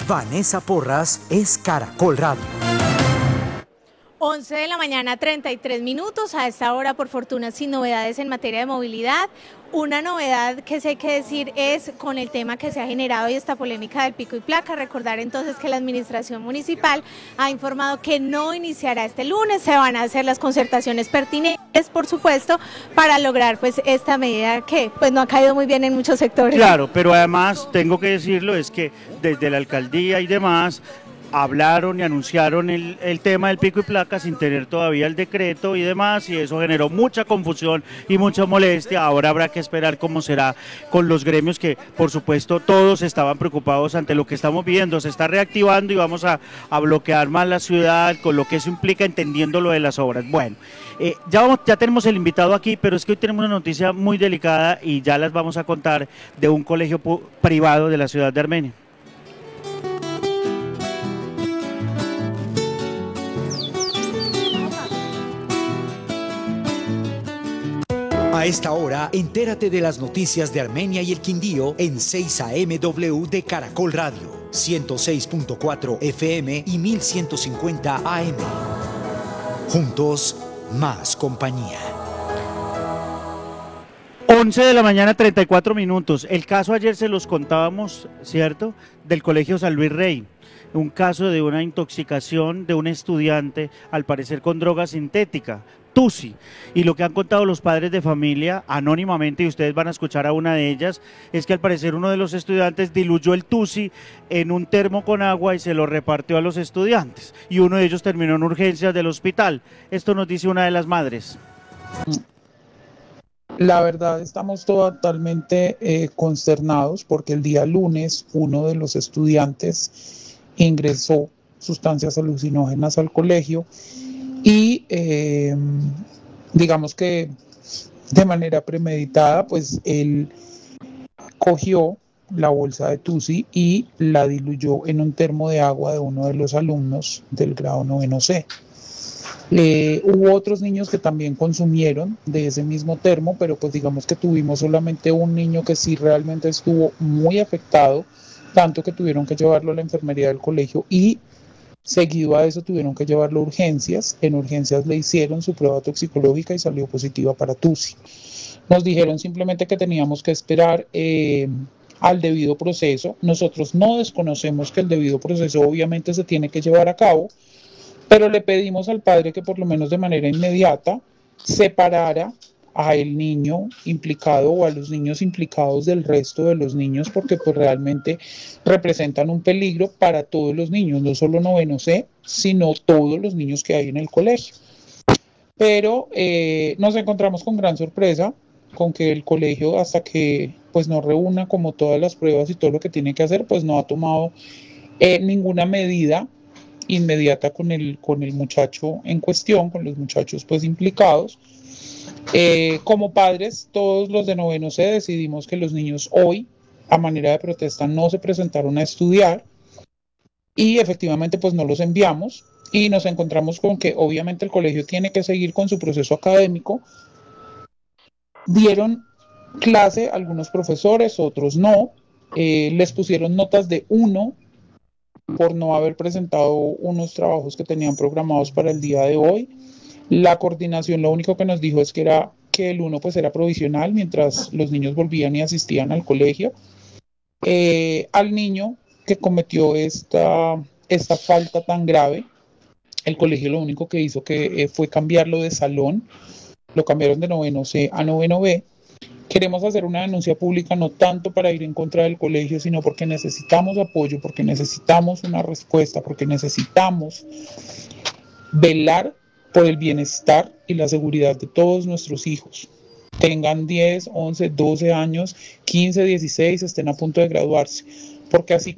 Vanessa Porras es Caracol Radio. 11 de la mañana, 33 minutos. A esta hora, por fortuna, sin novedades en materia de movilidad. Una novedad que sí hay que decir es con el tema que se ha generado y esta polémica del pico y placa. Recordar entonces que la administración municipal ha informado que no iniciará este lunes. Se van a hacer las concertaciones pertinentes, por supuesto, para lograr pues esta medida que pues no ha caído muy bien en muchos sectores. Claro, pero además tengo que decirlo, es que desde la alcaldía y demás hablaron y anunciaron el tema del pico y placa sin tener todavía el decreto y demás, y eso generó mucha confusión y mucha molestia. Ahora habrá que esperar cómo será con los gremios que, por supuesto, todos estaban preocupados ante lo que estamos viendo. Se está reactivando y vamos a bloquear más la ciudad, con lo que eso implica, entendiendo lo de las obras. Bueno, ya tenemos el invitado aquí, pero es que hoy tenemos una noticia muy delicada y ya las vamos a contar, de un colegio privado de la ciudad de Armenia. A esta hora, entérate de las noticias de Armenia y el Quindío en 6 AMW de Caracol Radio, 106.4 FM y 1150 AM. Juntos, más compañía. 11 de la mañana, 34 minutos. El caso ayer se los contábamos, ¿cierto?, del Colegio San Luis Rey. Un caso de una intoxicación de un estudiante, al parecer con droga sintética, TUSI, y lo que han contado los padres de familia anónimamente, y ustedes van a escuchar a una de ellas, es que al parecer uno de los estudiantes diluyó el TUSI en un termo con agua y se lo repartió a los estudiantes, y uno de ellos terminó en urgencias del hospital. Esto nos dice una de las madres. La verdad, estamos totalmente consternados porque el día lunes uno de los estudiantes ingresó sustancias alucinógenas al colegio y digamos que de manera premeditada, pues él cogió la bolsa de TUSI y la diluyó en un termo de agua de uno de los alumnos del grado 9C. Hubo otros niños que también consumieron de ese mismo termo, pero pues digamos que tuvimos solamente un niño que sí realmente estuvo muy afectado, tanto que tuvieron que llevarlo a la enfermería del colegio y seguido a eso tuvieron que llevarlo a urgencias. En urgencias le hicieron su prueba toxicológica y salió positiva para TUSI. Nos dijeron simplemente que teníamos que esperar al debido proceso. Nosotros no desconocemos que el debido proceso obviamente se tiene que llevar a cabo, pero le pedimos al padre que por lo menos de manera inmediata separara a el niño implicado o a los niños implicados del resto de los niños, porque pues realmente representan un peligro para todos los niños, no solo 9C, sino todos los niños que hay en el colegio. Pero nos encontramos con gran sorpresa, con que el colegio, hasta que pues no reúna como todas las pruebas y todo lo que tiene que hacer, pues no ha tomado ninguna medida inmediata con el muchacho en cuestión, con los muchachos pues implicados. Como padres, todos los de 9C decidimos que los niños hoy, a manera de protesta, no se presentaron a estudiar y efectivamente pues no los enviamos y nos encontramos con que obviamente el colegio tiene que seguir con su proceso académico. Dieron clase algunos profesores, otros no, les pusieron notas de 1 por no haber presentado unos trabajos que tenían programados para el día de hoy. La coordinación lo único que nos dijo es que el 1 pues era provisional mientras los niños volvían y asistían al colegio. Al niño que cometió esta falta tan grave, el colegio lo único que hizo fue cambiarlo de salón, lo cambiaron de 9C a 9B. Queremos hacer una denuncia pública no tanto para ir en contra del colegio, sino porque necesitamos apoyo, porque necesitamos una respuesta, porque necesitamos velar por el bienestar y la seguridad de todos nuestros hijos. Tengan 10, 11, 12 años, 15, 16, estén a punto de graduarse, porque así